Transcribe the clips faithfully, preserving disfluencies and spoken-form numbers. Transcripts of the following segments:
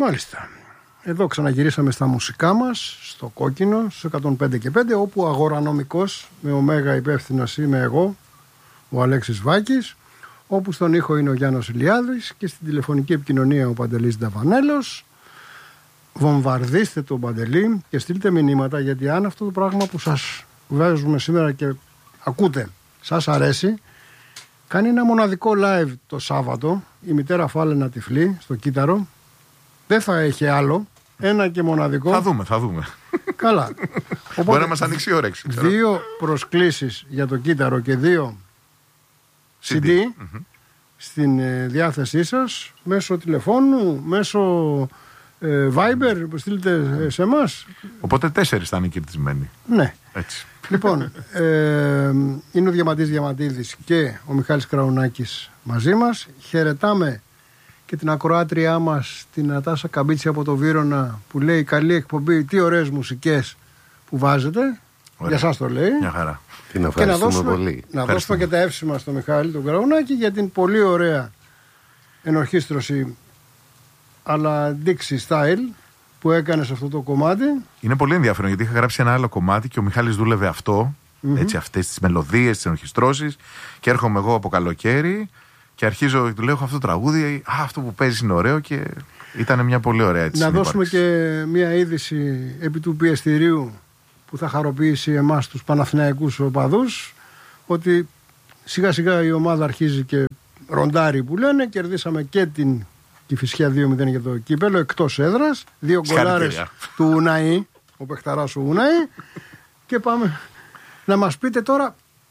Μάλιστα. Εδώ ξαναγυρίσαμε στα μουσικά μας, στο Κόκκινο, στους εκατόν πέντε και πέντε, όπου αγορανομικός με ωμέγα υπεύθυνος είμαι εγώ, ο Αλέξης Βάκης, όπου στον ήχο είναι ο Γιάννος Ηλιάδης και στην τηλεφωνική επικοινωνία ο Παντελής Νταβανέλος. Βομβαρδίστε τον Παντελή και στείλτε μηνύματα, γιατί αν αυτό το πράγμα που σας βάζουμε σήμερα και ακούτε σας αρέσει, κάνει ένα μοναδικό live το Σάββατο η μητέρα Φάλαινα Τυφλή στο Κύτταρο. Δεν θα έχει άλλο. Ένα και μοναδικό. Θα δούμε, θα δούμε. Καλά. Οπότε, μπορεί να μας ανοίξει η όρεξη. Ξέρω. Δύο προσκλήσεις για το Κύτταρο και δύο σι ντι, σι ντι mm-hmm. στην ε, διάθεσή σας, μέσω τηλεφώνου, μέσω ε, Viber που στείλετε ε, σε εμάς. Οπότε τέσσερις θα είναι κερδισμένοι. Ναι. Έτσι. Λοιπόν, ε, είναι ο Διαμαντής Διαμαντίδης και ο Μιχάλης Κραουνάκης μαζί μας. Χαιρετάμε και την ακροάτριά μας, την Νατάσα Καμπίτση από το Βύρωνα, που λέει καλή εκπομπή, τι ωραίες μουσικές που βάζετε. Ωραία. Για σας το λέει. Μια χαρά. Την ευχαριστούμε και να δώσουμε, πολύ. Να δώσουμε και τα εύσημα στο Μιχάλη τον Κραουνάκη για την πολύ ωραία ενορχήστρωση αλλά Dixie Style που έκανε σε αυτό το κομμάτι. Είναι πολύ ενδιαφέρον, γιατί είχα γράψει ένα άλλο κομμάτι και ο Μιχάλης δούλευε αυτό, mm-hmm. έτσι, αυτές τις μελωδίες, τις ενορχιστρώσεις, και έρχομαι εγώ από καλοκαίρι και αρχίζω, του λέω, έχω αυτό το τραγούδι, α, αυτό που παίζει είναι ωραίο, και ήταν μια πολύ ωραία έτσι. Να δώσουμε και μια είδηση επί του πιεστηρίου που θα χαροποιήσει εμάς τους Παναθηναϊκούς οπαδούς, ότι σιγά σιγά η ομάδα αρχίζει και ροντάρει που λένε. Κερδίσαμε και την Κηφισιά δύο μηδέν για το κύπελο εκτός έδρας, δύο γκολάρες του Ουναή, ο παιχταράς ο Ουναή. Και πάμε να μας πείτε τώρα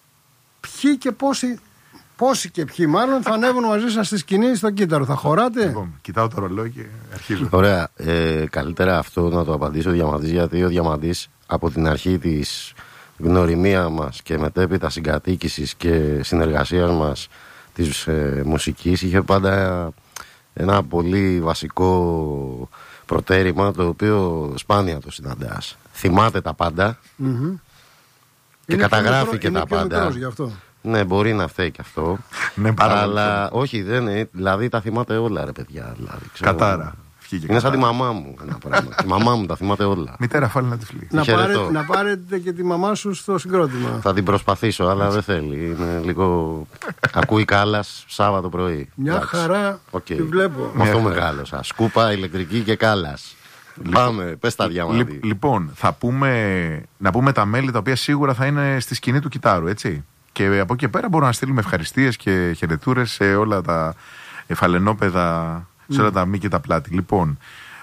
ποιοι και πόσοι, πόσοι και ποιοι μάλλον θα ανέβουν μαζί σας στη σκηνή στο Κύτταρο. Θα χωράτε? Λοιπόν, κοιτάω το ρολόι και αρχίζω. Ωραία, ε, καλύτερα αυτό να το απαντήσει ο Διαμαντής, γιατί ο Διαμαντής από την αρχή της γνωριμία μας και μετέπειτα συγκατοίκησης και συνεργασίας μας της ε, μουσικής είχε πάντα ένα πολύ βασικό προτέρημα, το οποίο σπάνια το συναντάς. Θυμάται τα πάντα mm-hmm. και είναι καταγράφει και, και τα πάντα. Ναι, μπορεί να φταίει και αυτό. Ναι, πάρα αλλά όχι, δεν είναι. Δηλαδή τα θυμάται όλα, ρε παιδιά. Δηλαδή, ξέρω, κατάρα. Είναι κατάρα. Σαν τη μαμά μου ένα πράγμα. Η μαμά μου τα θυμάται όλα. Μητέρα Φάλαινα Τυφλή. Να, πάρε, να πάρετε και τη μαμά σου στο συγκρότημα. Θα την προσπαθήσω, αλλά δεν θέλει. Είναι λίγο. Ακούει Κάλλας Σάββατο πρωί. Μια εντάξει. Χαρά okay. Τη βλέπω. Με αυτό μεγάλωσα. Σκούπα, ηλεκτρική και Κάλλας. Πάμε, πες τα Διαμαντή. Λοιπόν, θα πούμε, να πούμε τα μέλη τα οποία σίγουρα θα είναι στη σκηνή του Κιτάρου, έτσι. Και από εκεί και πέρα μπορούμε να στείλουμε ευχαριστίες και χαιρετούρες σε όλα τα φαλενόπεδα, σε όλα mm. τα μη και τα πλάτη. Λοιπόν,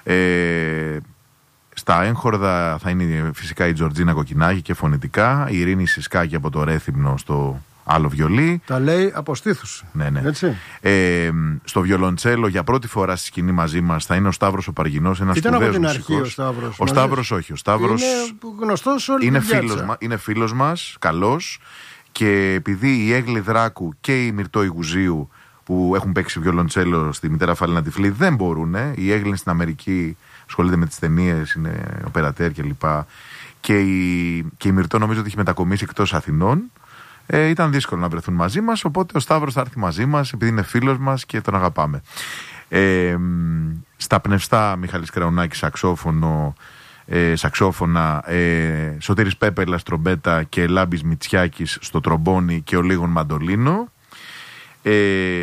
ε, στα έγχορδα θα είναι φυσικά η Τζορτζίνα Κοκκινάκη και φωνητικά, η Ειρήνη Σισκάκη από το Ρέθυμνο στο άλλο βιολί. Τα λέει από στήθους. Ναι, ναι. Έτσι. Ε, στο βιολοντσέλο για πρώτη φορά στη σκηνή μαζί μας θα είναι ο Σταύρος ο Παργινός, ένας ήταν σπουδαίος από την μουσικός. Αρχή ο Σταύρος. Ο Σταύρος όχι. Ο Σταύρος είναι γνωστός όλη είναι την φίλος, μα, είναι φίλος μας, καλός. Και επειδή η Έγλη Δράκου και η Μυρτώ Ιγουζίου που έχουν παίξει βιολοντσέλο στη μητέρα Φάλαινα Τυφλή δεν μπορούν. Η Έγλη στην Αμερική ασχολείται με τις ταινίες, είναι οπερατέρ κλπ. Και η, και η Μυρτώ νομίζω ότι έχει μετακομίσει εκτός Αθηνών. Ε, ήταν δύσκολο να βρεθούν μαζί μας, οπότε ο Σταύρος θα έρθει μαζί μας επειδή είναι φίλος μας και τον αγαπάμε. Ε, στα πνευστά Μιχάλης Κραουνάκης σαξόφωνο, ε, σαξόφωνα, ε, Σωτήρης Πέπελας τρομπέτα και Λάμπης Μητσιάκης στο τρομπόνι και ο Λίγων μαντολίνο. Ε,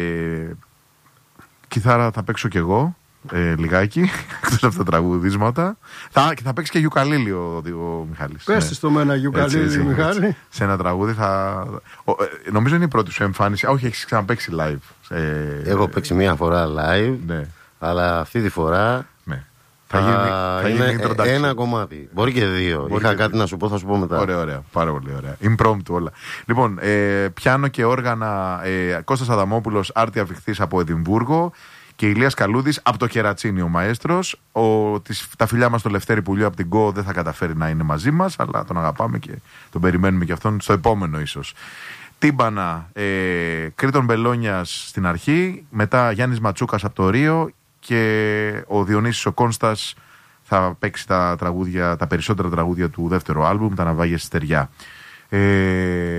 κιθάρα θα παίξω κι εγώ ε, λιγάκι εκτός από τα τραγουδίσματα. Θα, και θα παίξει και γιουκαλίλι ο, ο Μιχάλης. Πες ναι. Στο μένα γιουκαλίλι, έτσι, έτσι, Μιχάλη. Έτσι. Σε ένα τραγούδι θα... Ο, ε, νομίζω είναι η πρώτη σου εμφάνιση. Α, όχι, έχεις ξαναπαίξει live. Ε, Έχω παίξει μία φορά live, ναι. Αλλά αυτή τη φορά... Ναι. Θα γίνει, θα είναι γίνει ένα κομμάτι. Μπορεί και δύο. Μπορεί Είχα και κάτι δύο. Να σου πω, θα σου πω μετά. Ωραία, ωραία. Πάρα πολύ ωραία. Impromptu όλα. Λοιπόν, ε, πιάνο και όργανα ε, Κώστας Αδαμόπουλος, Άρτη Αφιχθής από Εδιμβούργο και Ηλίας Καλούδης από το Κερατσίνι, ο μαέστρος. Ο, της, τα φιλιά μας το Λευτέρη Πουλιού από την Γκο δεν θα καταφέρει να είναι μαζί μας, αλλά τον αγαπάμε και τον περιμένουμε και αυτόν στο επόμενο ίσως. Τύμπανα, ε, Κρήτον Μπελόνιας στην αρχή, μετά Γιάννης Ματσούκας από το Ρίο και ο Διονύσης ο Κόνστας θα παίξει τα, τραγούδια, τα περισσότερα τραγούδια του δεύτερου άλμπουμ, τα Ναυάγια Στεριά. Ε,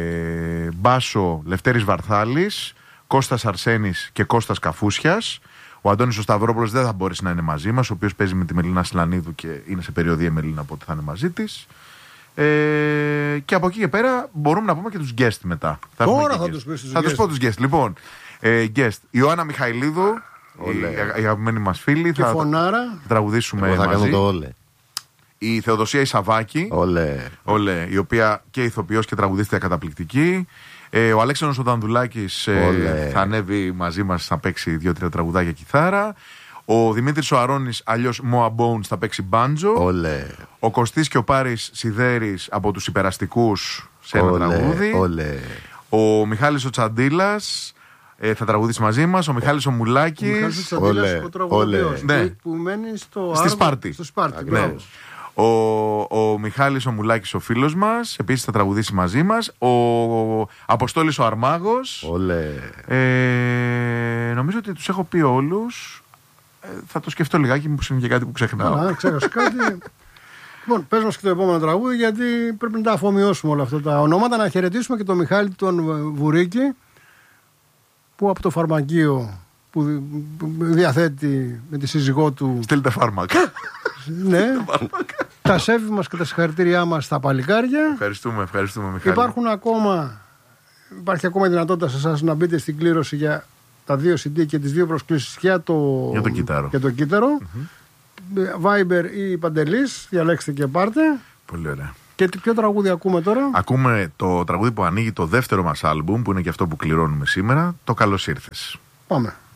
μπάσο Λευτέρης Βαρθάλης, Κώστας Αρσένης και Κώστας Καφούσιας. Ο Αντώνης ο Σταυρόπουλος δεν θα μπορέσει να είναι μαζί μας, ο οποίος παίζει με τη Μελίνα Σιλανίδου και είναι σε περιοδία η Μελίνα, οπότε θα είναι μαζί της. Ε, και από εκεί και πέρα μπορούμε να πούμε και τους guest μετά. Θα Τώρα θα τους πεις τους Θα guest. τους πω τους guest. Λοιπόν, ε, guest. Ιωάννα Μιχαηλίδου, Ολέ. η, η αγαπημένη μας φίλη. Και θα φωνάρα. τραγουδήσουμε Εγώ θα μαζί. κάνω το όλε. Η Θεοδοσία Ισαβάκη, Όλε. Ολέ, η οποία και ηθοποιός και τραγουδίστρια καταπληκτική. Ε, ο Αλέξανδρος ο Δανδουλάκης ε, Ολέ. θα ανέβει μαζί μας, θα παίξει δύο-τρία τραγουδάκια κιθάρα. Ο Δημήτρης ο Αρώνης, αλλιώς Moa Bones, θα παίξει μπάντζο. Όλε. Ο Κωστής και ο Πάρης Σιδέρης από τους Υπεραστικούς σε ένα τραγούδι. Όλε. Ο Μιχάλης ο Τσαντίλας ε, θα τραγουδήσει μαζί μας. Ο Μιχάλης ο Ο Μουλάκης. Μιχάλης Τσαντήλας, Ολέ, ο τραγουδοποιός, ολέ. Ναι. που- που μένει στο Στη Άργο- Σπάρτη. Στο Σπάρτη, Ναι. μπράβο. Ο, ο Μιχάλης ο Μουλάκης ο φίλος μας, επίσης θα τραγουδήσει μαζί μας. Ο Αποστόλης ο Αρμάγος. Όλε. Ε, νομίζω ότι τους έχω πει όλους. Ε, θα το σκεφτώ λιγάκι, μήπως είναι και κάτι που ξεχνάω. Α, ξέχασα κάτι. Λοιπόν, πες μας και το επόμενο τραγούδι, γιατί πρέπει να τα αφομοιώσουμε όλα αυτά τα ονόματα. Να χαιρετήσουμε και τον Μιχάλη τον Βουρίκη, που από το φαρμακείο που δι- που διαθέτει με τη σύζυγό του, Στείλτε φάρμακα. ναι, τα σέβη μας και τα συγχαρητήριά μας στα παλικάρια. Ευχαριστούμε, ευχαριστούμε Μιχάλη. Υπάρχουν ακόμα, υπάρχει ακόμα η δυνατότητα σε εσάς να μπείτε στην κλήρωση για τα δύο σι ντι και τις δύο προσκλήσεις για το, Για το κύτταρο. για το κύτταρο. Viber ή Παντελής, διαλέξτε και πάρτε. Πολύ ωραία. Και τι- ποιο τραγούδι ακούμε τώρα? Ακούμε το τραγούδι που ανοίγει το δεύτερο μας άλμπουμ, που είναι και αυτό που κληρώνουμε σήμερα, το Καλώς ήρθες. Πάμε.